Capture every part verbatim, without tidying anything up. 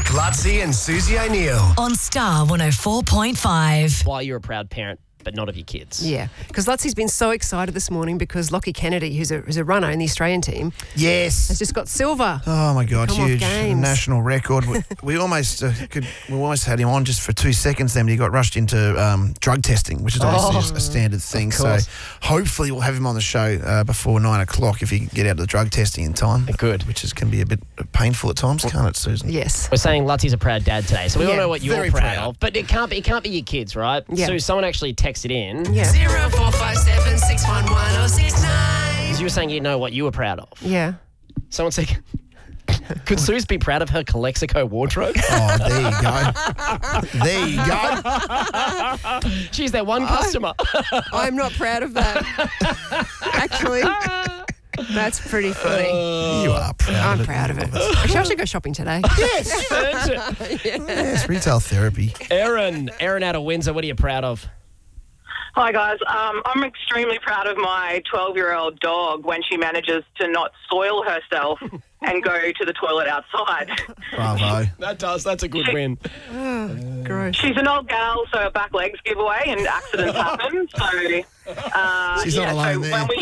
Lutzi and Susie O'Neill. On Star one oh four point five. Why you're a proud parent, but not of your kids. Yeah, because Lutzi's been so excited this morning because Lockie Kennedy, who's a, who's a runner in the Australian team, Yes. has just got silver. Oh my God, Come off huge games. national record. We, we almost uh, could. We almost had him on just for two seconds. Then but he got rushed into um, drug testing, which is obviously Oh, a standard thing. So course. hopefully we'll have him on the show uh, before nine o'clock if he can get out of the drug testing in time. Good. Which is can be a bit painful at times, can't it, Susan? Yes. We're saying Lutzi's a proud dad today, so we all Yeah, know what you're very proud, proud. of. But it can't be it can't be your kids, right? Yeah. So someone actually texted in. Yeah. Zero four five seven six one one oh six nine. You were saying you know what you were proud of. Yeah. Someone said, could Suze be proud of her Calexico wardrobe? Oh, there you go. There you go. She's their one customer. I'm not proud of that. Actually, that's pretty funny. You are proud. I'm of it. proud of it. Actually, I should go shopping today. Yes. Yes, retail therapy. Erin, Erin out of Windsor, what are you proud of? Hi guys, um, I'm extremely proud of my twelve-year-old dog when she manages to not soil herself and go to the toilet outside. Bravo. That does, that's a good win. Gross. She's an old gal, so her back legs give away and accidents happen. So, uh, She's not yeah, alone so there. when we...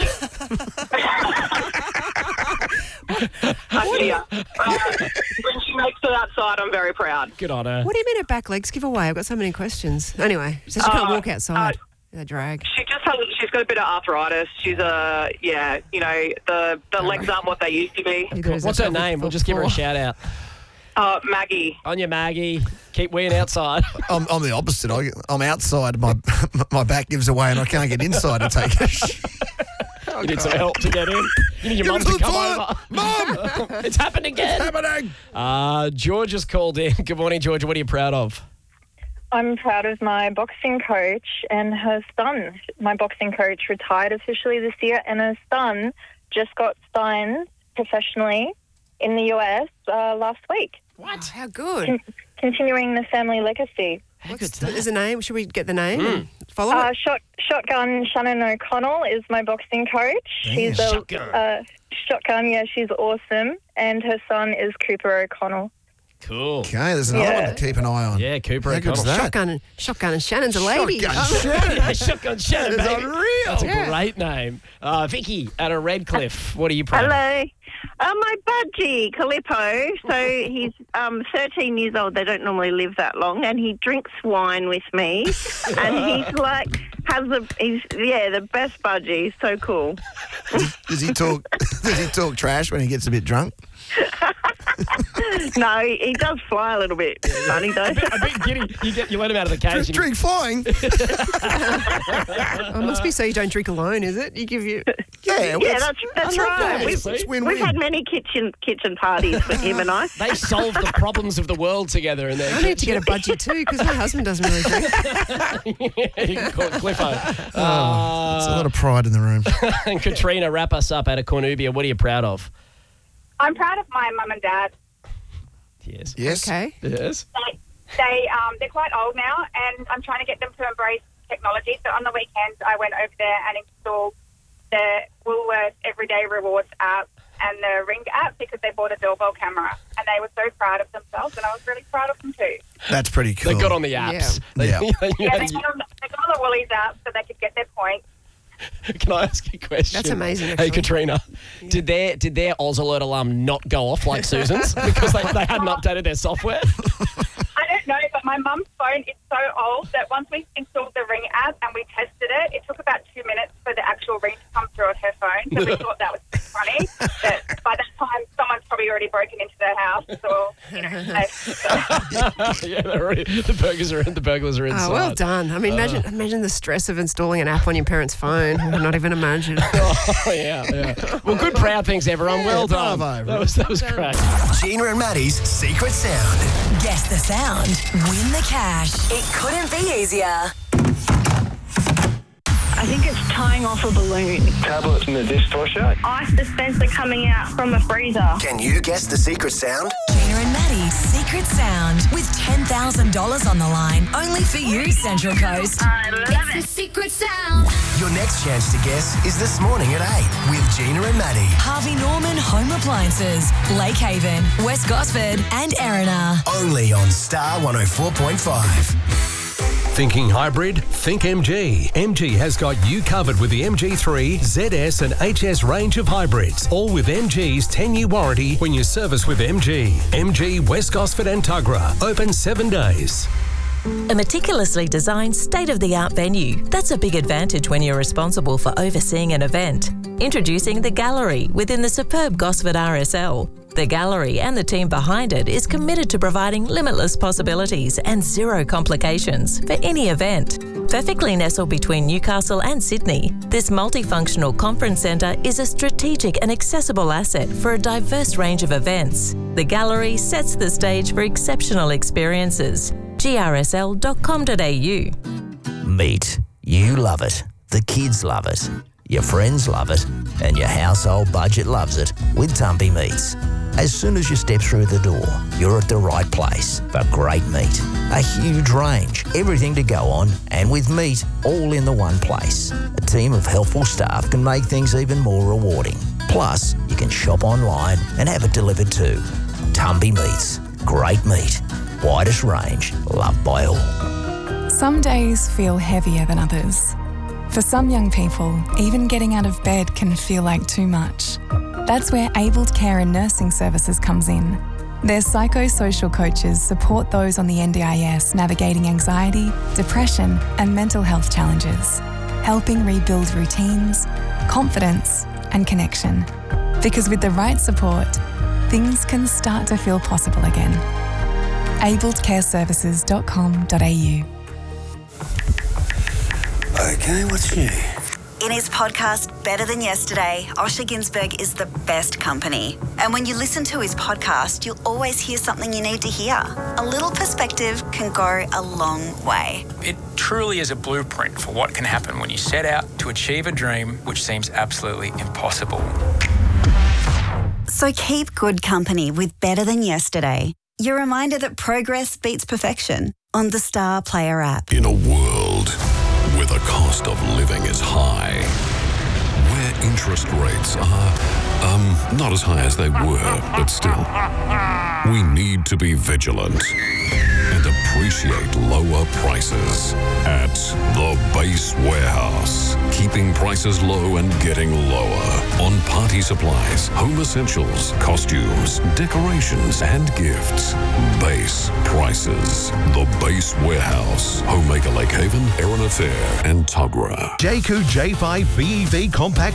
uh, yeah. uh, when she makes it outside, I'm very proud. Good on her. What do you mean her back legs give away? I've got so many questions. Anyway, so she can't Uh, walk outside. The drag. She just has, she's got a bit of arthritis. She's a, yeah, you know, the, the legs aren't what they used to be. Either is What's a her name? We'll just give her a four. shout out. Uh, Maggie. On your Maggie. Keep weeing outside. I'm, I'm the opposite. I, I'm outside. My my back gives away, and I can't get inside to take a shit. You need some help to get in. You need your mum Give to it to the come toilet. over. Mum, It's happened again. happening. Uh, George has called in. Good morning, George. What are you proud of? I'm proud of my boxing coach and her son. My boxing coach retired officially this year, and her son just got signed professionally in the U S uh, last week, What? How good. Con- continuing the family legacy. What's the, is the name? Should we get the name and follow Uh, it? shot, shotgun Shannon O'Connell is my boxing coach. She's a Shotgun. Uh, shotgun. Yeah, she's awesome, and her son is Cooper O'Connell. Cool. Okay, there's another Yeah. one to keep an eye on. Yeah, Cooper How good's O'Connell. that? Shotgun and Shotgun and Shannon's a lady. Shotgun Oh. Shannon. Yeah, Shotgun Shannon, That is baby. unreal. That's a Yeah. great name. Uh, Vicky out of Redcliffe. What are you proud of? Hello. Uh, my budgie, Calippo, so he's um, thirteen years old. They don't normally live that long, and he drinks wine with me, and he's like, has the, he's, yeah, the best budgie. So cool. Does he talk? Does he talk trash when he gets a bit drunk? No, he, he does fly a little bit funny, though. A bit giddy. You get you let him out of the cage. Drink, and- drink flying. Oh, it must be so you don't drink alone, is it? You give you. Yeah, well, Yeah, it's- that's, that's I love right. that. We've, It's we've win-win. had many kitchen kitchen parties for him and I. They solve the problems of the world together in their I need to get a budgie too because my husband doesn't really drink. You can call it Cliffo. There's a Uh, lot of pride in the room. and Katrina, wrap us up out of Cornubia. What are you proud of? I'm proud of my mum and dad. Yes. Yes. Okay. Yes. They, they um, they're quite old now, and I'm trying to get them to embrace technology. So on the weekends, I went over there and installed the Woolworths Everyday Rewards app and the Ring app because they bought a doorbell camera, and they were so proud of themselves, and I was really proud of them too. That's pretty cool. They got on the apps. They- Yeah. you know, Yeah, they you- got on, they got on the Woolies app so they could get their points. Can I ask you a question? That's amazing, Hey, actually. Katrina, did their did their Oz Alert alarm not go off like Susan's because they, they hadn't updated their software? I don't know, but my mum's phone is so old that once we installed the Ring app and we tested it, it took about two minutes for the actual ring to come through on her phone. So we thought that was pretty funny. But by that time, someone's probably already broken into their house or, you know, safe. So, Yeah, they're already, the burgers are in. The burglars are inside. Oh, well done. I mean, imagine imagine the stress of installing an app on your parents' phone. I would not even imagine. Oh, yeah, yeah. Well, good proud things, everyone. Well done. bravo. That was that was great. Gina and Maddie's Secret Sound. Guess the sound. Win the cash. It couldn't be easier. I think it's tying off a balloon. Tablet in the dishwasher. Ice dispenser coming out from a freezer. Can you guess the secret sound? Gina and Maddie's Secret secret sound with ten thousand dollars on the line. Only for you, Central Coast. I love it's it. The secret sound. Your next chance to guess is this morning at eight with Gina and Maddie. Harvey Norman Home Appliances, Lake Haven, West Gosford and Erina. Only on Star one oh four point five. Thinking hybrid? Think M G. M G has got you covered with the M G three, Z S and H S range of hybrids, all with M G's ten-year warranty when you service with M G. M G West Gosford and Tuggerah, open seven days. A meticulously designed state-of-the-art venue. That's a big advantage when you're responsible for overseeing an event. Introducing The Gallery within the superb Gosford R S L. The Gallery and the team behind it is committed to providing limitless possibilities and zero complications for any event. Perfectly nestled between Newcastle and Sydney, this multifunctional conference centre is a strategic and accessible asset for a diverse range of events. The Gallery sets the stage for exceptional experiences. G R S L dot com dot a u. Meat. You love it. The kids love it. Your friends love it. And your household budget loves it with Tumpy Meats. As soon as you step through the door, you're at the right place for great meat. A huge range, everything to go on, and with meat all in the one place. A team of helpful staff can make things even more rewarding. Plus, you can shop online and have it delivered too. Tumpy Meats. Great meat. Widest range, loved by all. Some days feel heavier than others. For some young people, even getting out of bed can feel like too much. That's where Abled Care and Nursing Services comes in. Their psychosocial coaches support those on the N D I S navigating anxiety, depression, and mental health challenges, helping rebuild routines, confidence, and connection. Because with the right support, things can start to feel possible again. abled care services dot com dot a u. Okay, what's new? In his podcast, Better Than Yesterday, Osher Ginsberg is the best company. And when you listen to his podcast, you'll always hear something you need to hear. A little perspective can go a long way. It truly is a blueprint for what can happen when you set out to achieve a dream which seems absolutely impossible. So keep good company with Better Than Yesterday. Your reminder that progress beats perfection on the Star Player app. In a world where the cost of living is high, where interest rates are, um, not as high as they were, but still, we need to be vigilant and appreciate lower prices at the Base Warehouse. Keeping prices low and getting lower on party supplies, home essentials, costumes, decorations, and gifts. Base prices. The Base Warehouse. Homemaker Lake Haven, Erina Fair, and Tuggerah. J Q J five B E V Compact